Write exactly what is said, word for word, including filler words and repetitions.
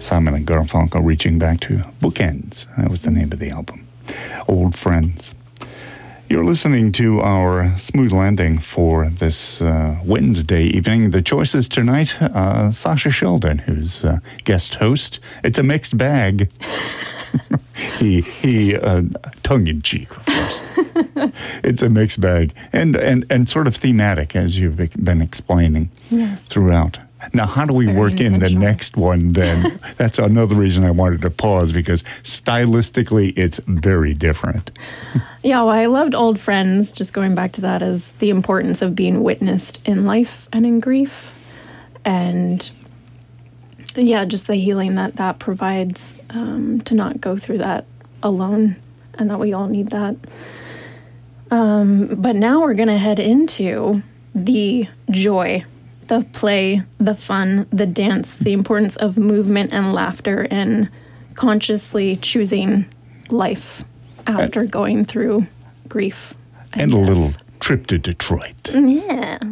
Simon and Garfunkel reaching back to Bookends. That was the name of the album. Old Friends. You're listening to our smooth landing for this uh, Wednesday evening. The choices tonight, uh, Sasha Sheldon, who's uh, guest host. It's a mixed bag. he, he uh, tongue-in-cheek, of course. It's a mixed bag. And, and, and sort of thematic, as you've been explaining yes. throughout. Now, how do we Very work in the next one then? That's another reason I wanted to pause, because stylistically, it's very different. Yeah, well, I loved Old Friends, just going back to that, as the importance of being witnessed in life and in grief. And yeah, just the healing that that provides, um, to not go through that alone, and that we all need that. Um, but now we're going to head into the joy, the play, the fun, the dance, the importance of movement and laughter, and consciously choosing life after going through grief. And, and a little trip to Detroit. Yeah.